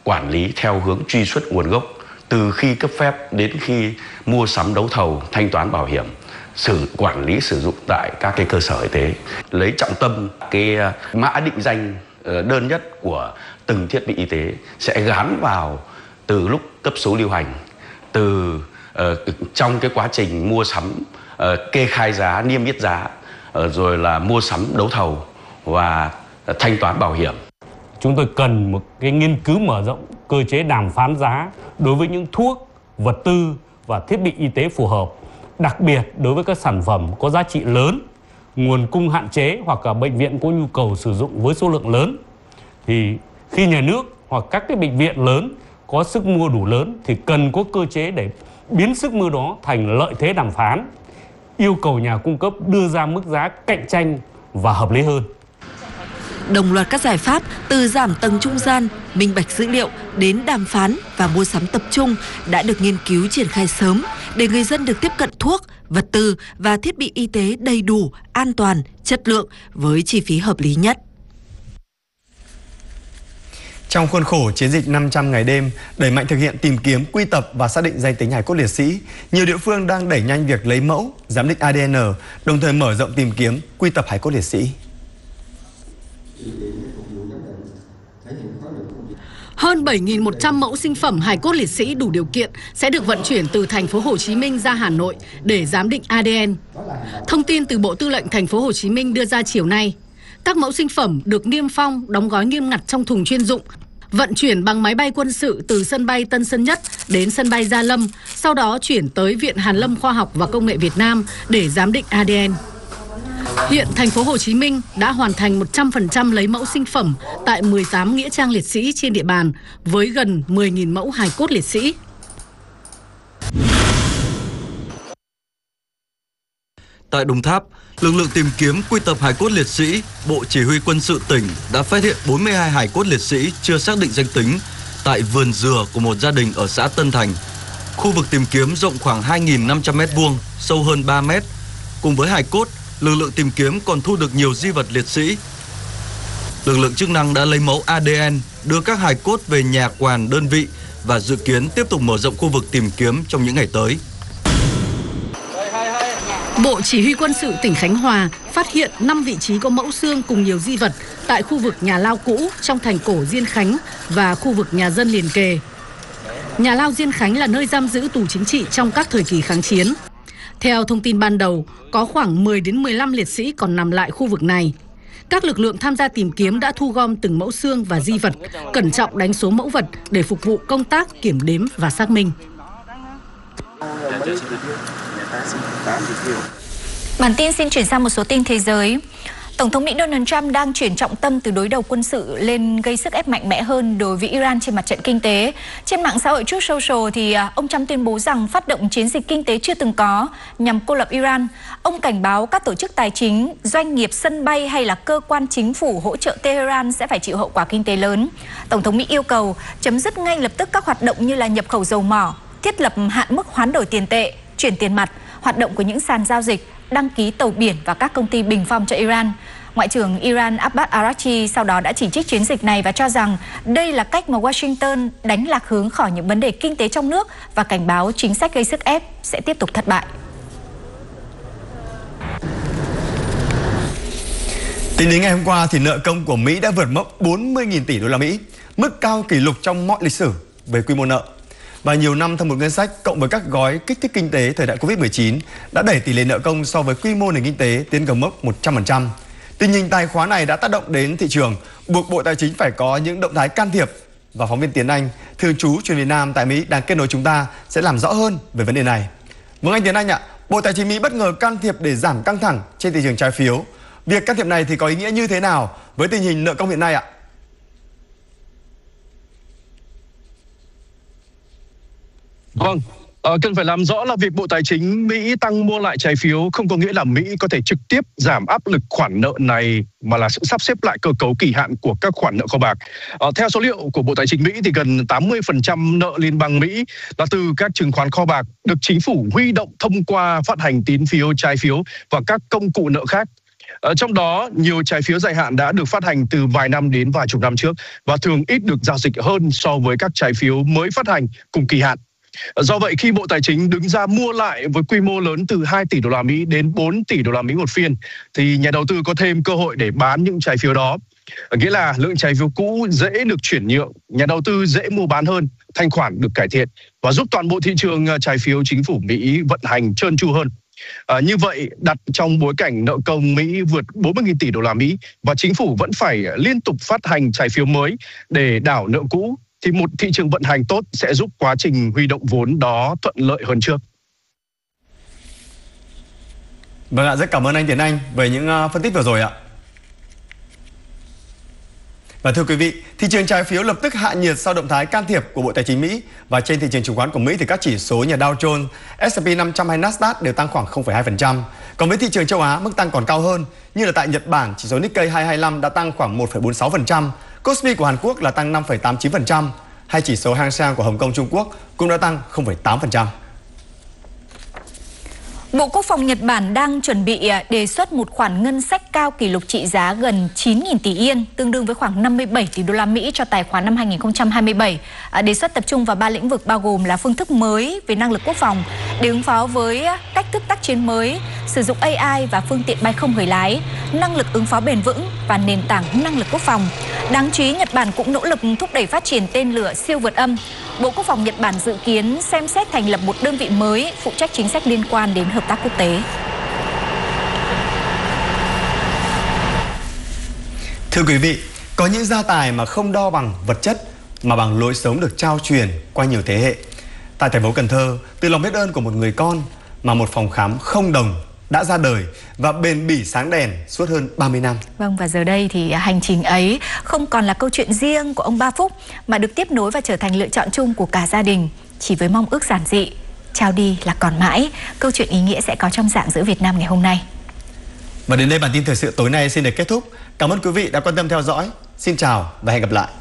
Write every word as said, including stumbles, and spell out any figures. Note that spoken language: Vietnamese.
quản lý theo hướng truy xuất nguồn gốc, từ khi cấp phép đến khi mua sắm đấu thầu, thanh toán bảo hiểm, sử quản lý sử dụng tại các cái cơ sở y tế, lấy trọng tâm cái mã định danh đơn nhất của từng thiết bị y tế sẽ gắn vào từ lúc cấp số lưu hành, từ uh, trong cái quá trình mua sắm, uh, kê khai giá, niêm yết giá, uh, rồi là mua sắm đấu thầu và uh, thanh toán bảo hiểm. Chúng tôi cần một cái nghiên cứu mở rộng cơ chế đàm phán giá đối với những thuốc, vật tư và thiết bị y tế phù hợp, đặc biệt đối với các sản phẩm có giá trị lớn, nguồn cung hạn chế hoặc là bệnh viện có nhu cầu sử dụng với số lượng lớn. Thì khi nhà nước hoặc các cái bệnh viện lớn có sức mua đủ lớn thì cần có cơ chế để biến sức mua đó thành lợi thế đàm phán, yêu cầu nhà cung cấp đưa ra mức giá cạnh tranh và hợp lý hơn. Đồng loạt các giải pháp từ giảm tầng trung gian, minh bạch dữ liệu đến đàm phán và mua sắm tập trung đã được nghiên cứu triển khai sớm để người dân được tiếp cận thuốc, vật tư và thiết bị y tế đầy đủ, an toàn, chất lượng với chi phí hợp lý nhất. Trong khuôn khổ chiến dịch năm trăm ngày đêm, đẩy mạnh thực hiện tìm kiếm, quy tập và xác định danh tính hài cốt liệt sĩ, nhiều địa phương đang đẩy nhanh việc lấy mẫu, giám định a đê en, đồng thời mở rộng tìm kiếm, quy tập hài cốt liệt sĩ. Hơn bảy nghìn một trăm mẫu sinh phẩm hài cốt liệt sĩ đủ điều kiện sẽ được vận chuyển từ thành phố Hồ Chí Minh ra Hà Nội để giám định a đê en. Thông tin từ Bộ Tư lệnh thành phố Hồ Chí Minh đưa ra chiều nay, các mẫu sinh phẩm được niêm phong, đóng gói nghiêm ngặt trong thùng chuyên dụng, vận chuyển bằng máy bay quân sự từ sân bay Tân Sơn Nhất đến sân bay Gia Lâm, sau đó chuyển tới Viện Hàn lâm Khoa học và Công nghệ Việt Nam để giám định a đê en. Hiện thành phố Hồ Chí Minh đã hoàn thành một trăm phần trăm lấy mẫu sinh phẩm tại mười tám nghĩa trang liệt sĩ trên địa bàn với gần mười nghìn mẫu hài cốt liệt sĩ. Tại Đồng Tháp, lực lượng tìm kiếm quy tập hài cốt liệt sĩ, Bộ Chỉ huy Quân sự tỉnh đã phát hiện bốn mươi hai hài cốt liệt sĩ chưa xác định danh tính tại vườn dừa của một gia đình ở xã Tân Thành. Khu vực tìm kiếm rộng khoảng hai nghìn năm trăm mét vuông, sâu hơn ba mét. Cùng với hài cốt, lực lượng tìm kiếm còn thu được nhiều di vật liệt sĩ. Lực lượng chức năng đã lấy mẫu a đê en, đưa các hài cốt về nhà quản đơn vị và dự kiến tiếp tục mở rộng khu vực tìm kiếm trong những ngày tới. Bộ Chỉ huy Quân sự tỉnh Khánh Hòa phát hiện năm vị trí có mẫu xương cùng nhiều di vật tại khu vực nhà lao cũ trong thành cổ Diên Khánh và khu vực nhà dân liền kề. Nhà lao Diên Khánh là nơi giam giữ tù chính trị trong các thời kỳ kháng chiến. Theo thông tin ban đầu, có khoảng mười đến mười lăm liệt sĩ còn nằm lại khu vực này. Các lực lượng tham gia tìm kiếm đã thu gom từng mẫu xương và di vật, cẩn trọng đánh số mẫu vật để phục vụ công tác kiểm đếm và xác minh. Bản tin xin chuyển sang một số tin thế giới. Tổng thống Mỹ Donald Trump đang chuyển trọng tâm từ đối đầu quân sự lên gây sức ép mạnh mẽ hơn đối với Iran trên mặt trận kinh tế. Trên mạng xã hội Truth Social thì ông Trump tuyên bố rằng phát động chiến dịch kinh tế chưa từng có nhằm cô lập Iran. Ông cảnh báo các tổ chức tài chính, doanh nghiệp, sân bay hay là cơ quan chính phủ hỗ trợ Tehran sẽ phải chịu hậu quả kinh tế lớn. Tổng thống Mỹ yêu cầu chấm dứt ngay lập tức các hoạt động như là nhập khẩu dầu mỏ, thiết lập hạn mức hoán đổi tiền tệ, chuyển tiền mặt, hoạt động của những sàn giao dịch, đăng ký tàu biển và các công ty bình phong cho Iran. Ngoại trưởng Iran Abbas Araghchi sau đó đã chỉ trích chiến dịch này và cho rằng đây là cách mà Washington đánh lạc hướng khỏi những vấn đề kinh tế trong nước và cảnh báo chính sách gây sức ép sẽ tiếp tục thất bại. Tính đến ngày hôm qua thì nợ công của Mỹ đã vượt mốc bốn mươi nghìn tỷ đô la Mỹ, mức cao kỷ lục trong mọi lịch sử về quy mô nợ. Và nhiều năm thâm hụt ngân sách cộng với các gói kích thích kinh tế thời đại Covid mười chín đã đẩy tỷ lệ nợ công so với quy mô nền kinh tế tiến gần mốc một trăm phần trăm. Tình hình tài khóa này đã tác động đến thị trường, buộc Bộ Tài chính phải có những động thái can thiệp. Và phóng viên Tiến Anh, thường trú truyền Việt Nam tại Mỹ đang kết nối chúng ta sẽ làm rõ hơn về vấn đề này. Vâng anh Tiến Anh ạ, Bộ Tài chính Mỹ bất ngờ can thiệp để giảm căng thẳng trên thị trường trái phiếu. Việc can thiệp này thì có ý nghĩa như thế nào với tình hình nợ công hiện nay ạ? Vâng, à, cần phải làm rõ là việc Bộ Tài chính Mỹ tăng mua lại trái phiếu không có nghĩa là Mỹ có thể trực tiếp giảm áp lực khoản nợ này, mà là sự sắp xếp lại cơ cấu kỳ hạn của các khoản nợ kho bạc. À, theo số liệu của Bộ Tài chính Mỹ thì gần tám mươi phần trăm nợ liên bang Mỹ là từ các chứng khoán kho bạc được chính phủ huy động thông qua phát hành tín phiếu, trái phiếu và các công cụ nợ khác. Ở trong đó, nhiều trái phiếu dài hạn đã được phát hành từ vài năm đến vài chục năm trước và thường ít được giao dịch hơn so với các trái phiếu mới phát hành cùng kỳ hạn. Do vậy, khi Bộ Tài chính đứng ra mua lại với quy mô lớn từ hai tỷ đô la Mỹ đến bốn tỷ đô la Mỹ một phiên, thì nhà đầu tư có thêm cơ hội để bán những trái phiếu đó. Nghĩa là lượng trái phiếu cũ dễ được chuyển nhượng, nhà đầu tư dễ mua bán hơn, thanh khoản được cải thiện và giúp toàn bộ thị trường trái phiếu chính phủ Mỹ vận hành trơn tru hơn. À, như vậy, đặt trong bối cảnh nợ công Mỹ vượt bốn mươi nghìn tỷ đô la Mỹ và chính phủ vẫn phải liên tục phát hành trái phiếu mới để đảo nợ cũ, thì một thị trường vận hành tốt sẽ giúp quá trình huy động vốn đó thuận lợi hơn trước. Vâng ạ, rất cảm ơn anh Tiến Anh về những uh, phân tích vừa rồi ạ. Và thưa quý vị, thị trường trái phiếu lập tức hạ nhiệt sau động thái can thiệp của Bộ Tài chính Mỹ. Và trên thị trường chứng khoán của Mỹ thì các chỉ số như Dow Jones, S and P năm trăm hay Nasdaq đều tăng khoảng không phẩy hai phần trăm. Còn với thị trường châu Á, mức tăng còn cao hơn, như là tại Nhật Bản, chỉ số Nikkei hai hai năm đã tăng khoảng một phẩy bốn mươi sáu phần trăm, Kospi của Hàn Quốc là tăng năm phẩy tám mươi chín phần trăm, hay chỉ số Hang Seng của Hồng Kông Trung Quốc cũng đã tăng không phẩy tám phần trăm. Bộ Quốc phòng Nhật Bản đang chuẩn bị đề xuất một khoản ngân sách cao kỷ lục trị giá gần chín nghìn tỷ yên, tương đương với khoảng năm mươi bảy tỷ đô la Mỹ cho tài khoá năm hai nghìn không trăm hai mươi bảy. Đề xuất tập trung vào ba lĩnh vực bao gồm là phương thức mới về năng lực quốc phòng để ứng phó với cách thức tác chiến mới, sử dụng A I và phương tiện bay không người lái, năng lực ứng phó bền vững và nền tảng năng lực quốc phòng. Đáng chú ý, Nhật Bản cũng nỗ lực thúc đẩy phát triển tên lửa siêu vượt âm. Bộ Quốc phòng Nhật Bản dự kiến xem xét thành lập một đơn vị mới phụ trách chính sách liên quan đến hợp tác quốc tế. Thưa quý vị, có những gia tài mà không đo bằng vật chất mà bằng lối sống được trao truyền qua nhiều thế hệ. Tại thành phố Cần Thơ, từ lòng biết ơn của một người con mà một phòng khám không đồng đã ra đời và bền bỉ sáng đèn suốt hơn ba mươi năm. Vâng, và giờ đây thì hành trình ấy không còn là câu chuyện riêng của ông Ba Phúc mà được tiếp nối và trở thành lựa chọn chung của cả gia đình, chỉ với mong ước giản dị, trao đi là còn mãi. Câu chuyện ý nghĩa sẽ có trong Dạng Dỡ Việt Nam ngày hôm nay. Và đến đây bản tin thời sự tối nay xin được kết thúc. Cảm ơn quý vị đã quan tâm theo dõi. Xin chào và hẹn gặp lại.